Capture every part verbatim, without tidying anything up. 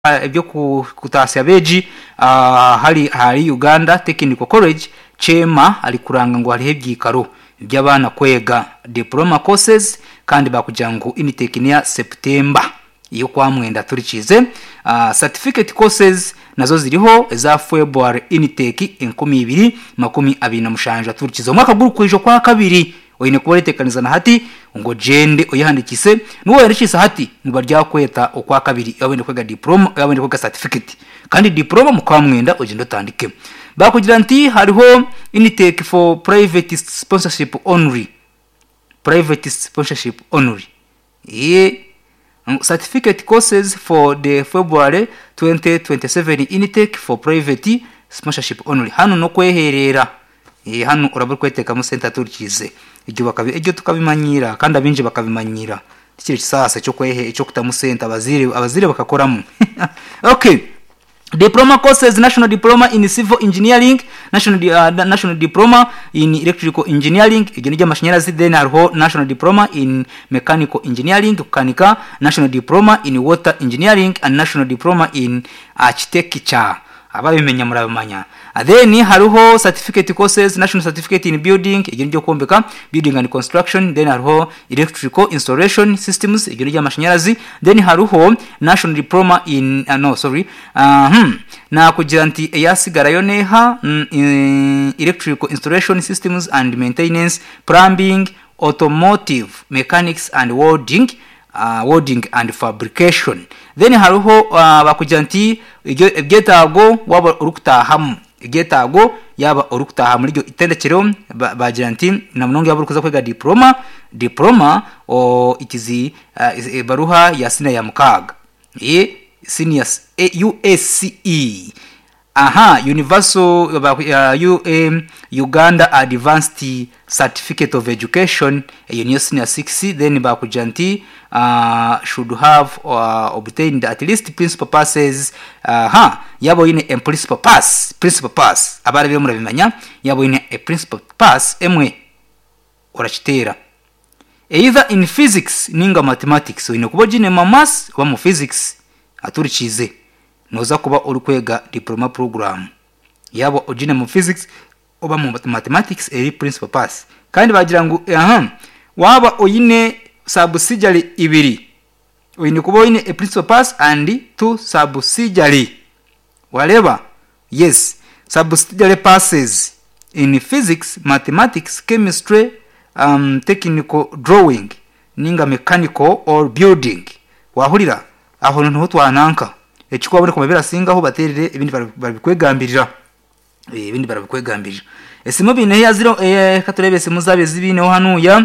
ibyo kutasya beji uh, hari hari Uganda Technical College chema ali kuranga ngo hari hebyikaro by'abana kwega diploma courses kandi bakugira ngo intake ni September iyo kwa mwenda turikize uh, certificate courses nazo ziriho za February intake enkumi ibiri makumi abiri na mushanja turikize umwaka gurukwijo kwa kabiri oyine kubaretekaniza na hati ngo jende oyihandikise nuwo yarikisa hati mubarya kweta okwa kabiri yabende kwega diploma yabende kwega certificate kandi diploma mukwa mwenda ogendo tandike bakugira nti hariho intake for private sponsorship only private sponsorship only ye certificate courses for the February twenty twenty-seven intake for private sponsorship only hano no kweherera eh hano urabura kweteka mu center turikize ibyo bakabi ibyo tukabimanyira kandi abinje bakabimanyira ikiri kisasa cyo kwehe cyo kutamu center abazire abazire bakakoramo okay diploma courses national diploma in civil engineering national uh, national diploma in electrical engineering igeni ry'amashanyarazi then hariho national diploma in mechanical engineering kukanika national diploma in water engineering and national diploma in architecture ababimenya murabimanya then hariho certificate courses national certificate in building igeni ryo kombeka building and construction then hariho electrical installation systems igeni ry'amashanyarazi then hariho national diploma in uh, no sorry uh, hmm na kugira nti yasigara yo neha mm, electrical installation systems and maintenance plumbing automotive mechanics and welding uh, welding and fabrication then hariho uh, bakugira nti ibyetago waba urukutahamu igetago yaba urukutaha muri ryo itendekero bagira nti namunonge yaba urukuza kwega diploma diploma o itizi uh, baruha ya sina ya mukaga e senior U S C E aha universal uh, um, Uganda Advanced Certificate of Education a senior six then bakujanti uh, should have uh, obtained at least principal passes uh, ha yabo ine a principal pass principal pass abari byo murabimanya yabo ine a principal pass emwe orachitera either in physics ninga mathematics ine kubojine mamas wa mu physics aturikize noza kuba uri kwega diploma program yabo ojine mu physics oba mu mathematics eri principal pass kandi bagira ngo aha waba oyine subsidiary ibiri oyine kuba oyine a principal pass and two subsidiary whatever yes subsidiary passes in physics mathematics chemistry um technical drawing ninga mechanical or building wahurira aho nto twananka ekiko abone kumabira singaho baterere ibindi barabikwegambirira ibindi barabikwegambirira esimu bine ya zero eh katurebe esimu zabe zibine ho hanuya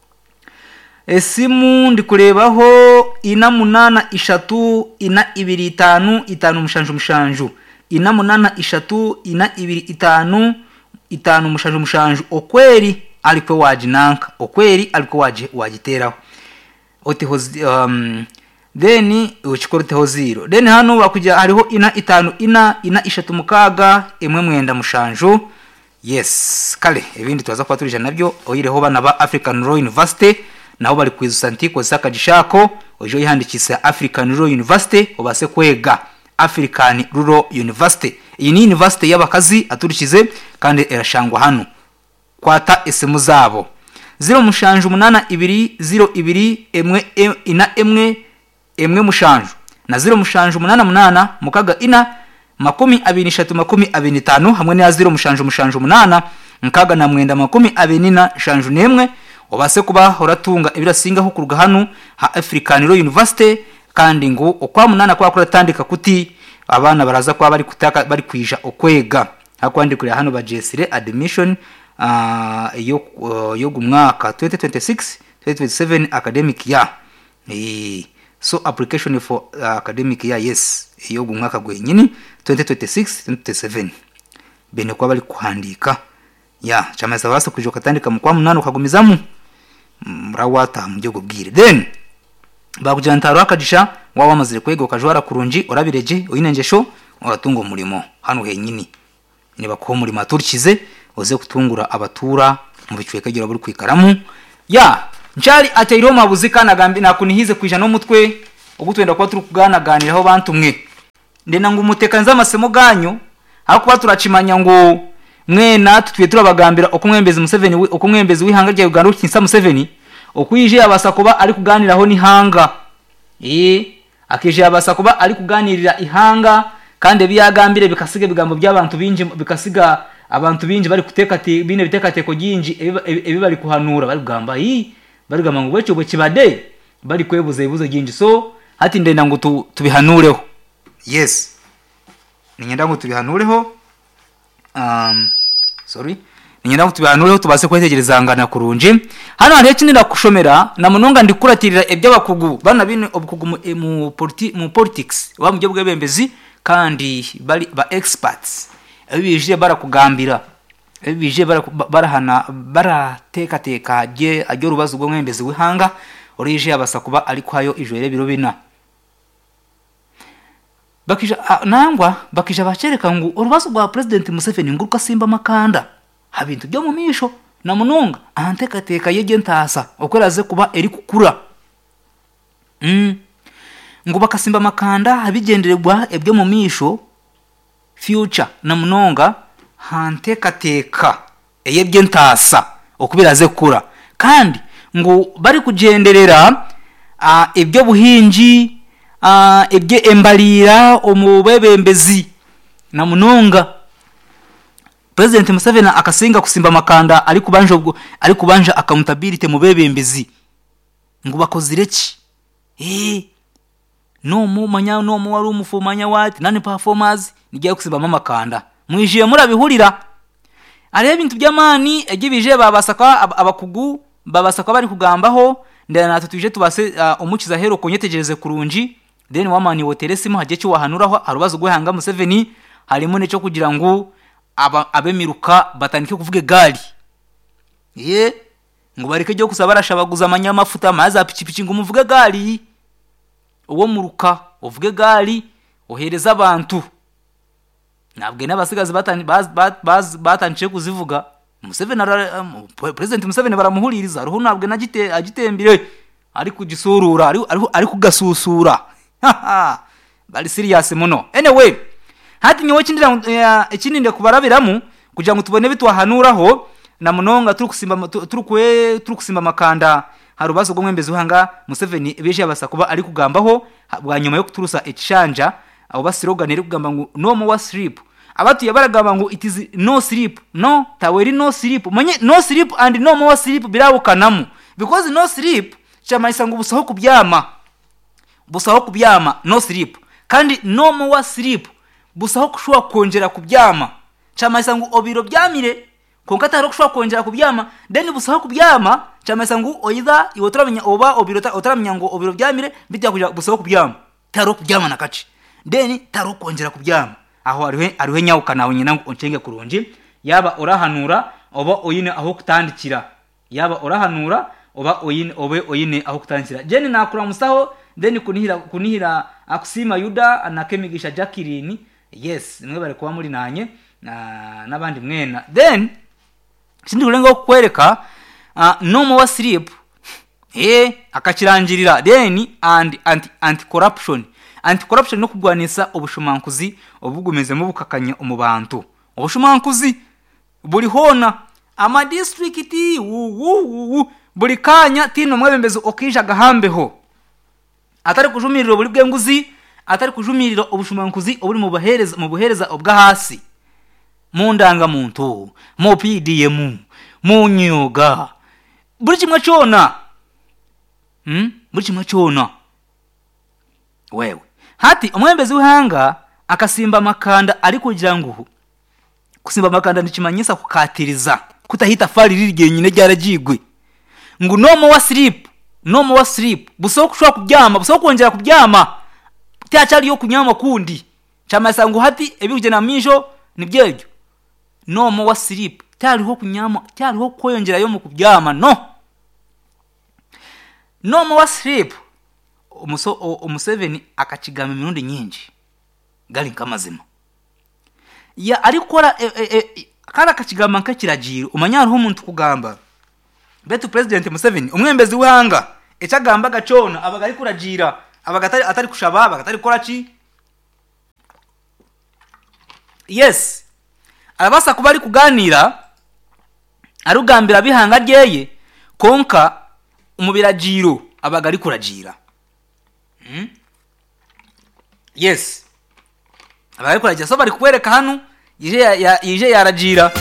esimu ndikurebaho ina munana ishatu ina ibiri itanu itanu mushanju mushanju ina munana ishatu ina ibiri itanu itanu mushanju mushanju okweri alikwe wajinanka okweri alikwe waje wagiteraho oti um then uchikoroteho zero then hano bakujya hariho ina itanu ina ina ishatu mukaga emwe mwenda mushanju yes kale ibindi twaza kwa turije nabyo oyireho bana ba African Royal University naho bari kwizusantiko sakajishako ojo yihandikisa African Royal University obase kwega African Rural University iyi ni university y'abakazi aturikize kandi erashangwa hano kwata esimu zabo zero mushanju munana ibiri zero ibiri emwe em, ina emwe emwe mushanju na zero mushanju munana munana mukaga ina makumi abiri shatu makumi abiri tanu hamwe na zero mushanju mushanju munana nkaga na mwenda makumi abiri na shanju nemwe obase kuba horatunga ibirasinga ho kuruga hano ha African Royal University kandi ngo okwa munana kwa kuratandika kuti abana baraza kwa bari kutaka bari kwisha okwega hakwandikira hano bajesire admission uh, yo uh, yo gumwaka twenty twenty-six twenty twenty-seven academic year eh so application for uh, academic year yes iyo gumwaka gwenyini twenty twenty-six twenty twenty-seven bene kwa bali kuhandika ya chama sabasa kujoka tandika mukwa munana ukagumizamu mrawata mjogo bwire then bakujantaro akadisha wawa mazire kwego kajwara kurunji orabireje oyinenjesho oratungo mulimo hano henyini ni bako muri maturikize oze kutungura abatura mu bicweka gira buri kwikaramu ya njari atayiro mabuzika nagambi nakunihize kwijana n'umutwe ubutwenda kwa turi kuganira aho bantu mwe ndena ngo umutekanza amasemo ganyu ariko baturacimanya ngo mwena tutwe turabagambira okumwembezi Museveni okumwembezi wihanga rya Uganda ukinsa Museveni okuyije abasa kuba ari kuganiraho ni hanga eh akije abasa kuba ari kuganirira ihanga kandi byagambire bikasiga bigambo by'abantu binje bikasiga abantu binje bari kuteka ati bine biteka teko ginji ebi bari kuhanura bari kugamba yi bari gamba ngo bwecho bwe kibade bari kwebuza ibuzo ginji so hati ndenda ngo tu, tubihanureho yes ninyenda ngo tubihanureho um sorry ninyenda ngo tubihanureho tubase kwetegerezangana kurunje hano hari kinira kushomera na munonga ndikuratirira eby'abakugu bana bine obukugu mu politi mu politics wa mujye bwebembezi kandi bali ba experts ebije bara kugambira ebije bara barahana barateka teka je ajyo rubazo gwo mwembezi wihanga orije abasa kuba ari kwayo ijwere biro bina bakija nangwa bakija bacereka ngo urubazo rwa president Museveni nguruka simba makanda habintu byo mu misho na munonga anteka teka yege ntasa okweraze kuba eri kukura mm ngo bakasimba makanda habigenderebwa ebyo mu misho future na munonga hanteka teka eyebye ntasa okubiraze kura kandi ngo bari kugenderera uh, ebyo buhinji uh, ebye embalira omubebembezi na munonga President Museveni akasinga kusimba makanda ari kubanja ubwo ari kubanja accountability mu bebembezi ngo bakozireki eh no mu manya no mu wari umufumanya wati nani performers nigiye kusimba makanda mwijiye murabihurira ari ibintu by'amani egibije babasaka abakugu babasaka bari kugambaho ndana natwe tuje tubase uh, umukiza hero konyetegereze kurunji then wamani woteresimo haje cyo wahanuraho arubazo guhanga Museveni harimo neco kugira ngo aba abemiruka batanike kuvuga gali ye ngo barike cyo kusaba rashabaguza amanyamafuta maza apicipiki ngo muvuge gali uwo muruka uvuge gali ohereza abantu nabwe n'abasigazi batani baz batanije kuzivuga Museveni um, President Museveni baramuhuririza ruhu nabwe nagite agitembire ari kugisurura ari ari kugasusura bali serious muno anyway hati nyowe kindira ekindi kubarabiramu kugira ngo tubone bitwahanuraho na munonga turi kusimba turi kwe turi kusimba makanda harubazo gwo mwembezi uhanga Museveni beje abasa kuba ari kugambaho bwa nyuma yo kuturusa ekishanja abo basiroganire kugamba ngo no more sleep abatu yabaragamba ngo it is no sleep no taweri no sleep manye no sleep and no more sleep birawukanamu because no sleep chamayisa ngo busaho kubyama busaho kubyama no sleep kandi no more sleep busaho kushwa kongera kubyama chamayisa ngo obiro byamire konkata ro kushwa kongera kubyama then busaho kubyama chamayisa ngo oida iwotoramenya oba obiro otaramenya ngo obiro byamire bitya kuja busaho kubyama taro kubyama nakachi then taro kongera kubyama aho ariwe ariwe nyawuka nawe nyina ngo oncenge kurunje yaba orahanura oba oyine aho kutandikira yaba orahanura oba oyine obe oyine aho kutandikira jeni nakura musaho then kunihira kunihira akusima Yuda anakemigisha Jacqueline yes nimwe bari kuba muri nanye na nabandi mwena then sindi kurenga kukwereka uh, no more sleep eh akakirangirira then and anti anti corruption anti corruption no kugwanisa obushumankuzi obugumeze mu bukakanya umubantu obushumankuzi buri hona ama district wu buri kanya tino mwebembeze okija gahambeho atari kujumirira buri bwenguzi atari kujumirira obushumankuzi oburi mu bahereza mu buhereza obwa hasi mu ndanga muntu mu P D M mu nyuga buri kimwe cyona hm buri kimwe cyona wewe hati umwembezi uhanga akasimba makanda ari kugira ngo kusimba makanda nikimanyisa kukatiriza kutahita fari ririgiye nyine ryaragigwe ngo no more sleep no more sleep buso kushwa kubyama buso kongera kubyama tyachari yo kunyama kundi chamasa ngo hati ebije na mijo nibyebyo no more sleep tyari ho kunyama tyari ho koyongera yo mu kubyama no no more sleep umuso umuseveni akakigama imirundi nyingi gali nkamazima ya arikora e, e, e, kara kakigama nkakiragiro umanyara ho umuntu kugamba betu President Museveni umwembezi wihanga ecagamba gacona abagari kuragira abagatari atari kushaba abagatari kora ki yes arabasa kuba ari kuganira arugambira bihanga ryeye konka umubiragiro abaga ari kuragira hmm? yes abari kuragira so bari kwereka hano yije ya, yije yaragira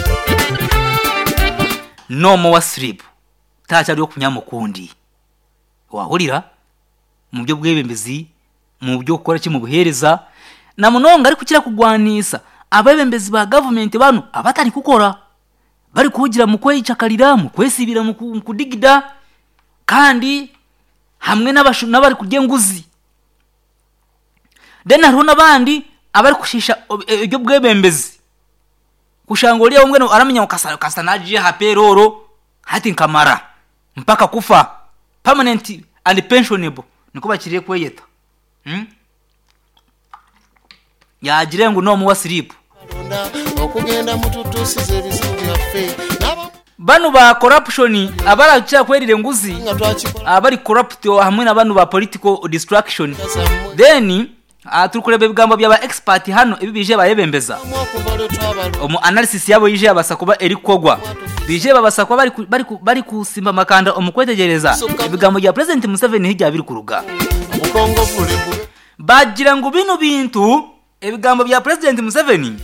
no more sleep tacha ryo kunyamukundi wahurira mu byo bwebembezi mu byo gukora ki mu buhereza na munonga ari kukira kugwanisa abebembezi ba government bano abatari kukora bari kugira mu kweyicakarira mu kwesibira mu kudigida kandi hamwe n'abashu n'abari kugenguzi then hariho n'abandi abari kushisha ibyo bwebembezi kushangoliya umwe aramenya ukasa kasanaje haperoro hati nkamara mpaka kufa permanent and pensionable niko bakiriye kweyeta hmm? yagire ngo no muwa sleep okugenda mututusize ebizibu byaffe bano ba corruption abara cya kwerire nguzi abari corrupt hamwe n'abantu ba political distraction then aturukurebe bigambo byaba expert hano ibi bije bayebembeza omu analysis yabo yije abasa kuba eri kogwa bije babasa kuba bari bari bari kusimba makanda omukwetegereza ibigambo bya president Museveni hijya biri kuruga bagira ngo bino bintu ibigambo bya president Museveni